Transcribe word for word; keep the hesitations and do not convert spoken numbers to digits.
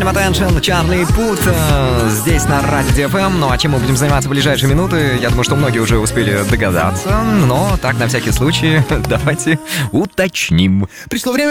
Attention, Чарли Пут здесь на Радио ди эф эм. Ну а чем мы будем заниматься в ближайшие минуты, я думаю, что многие уже успели догадаться. Но так, на всякий случай, давайте уточним. Пришло время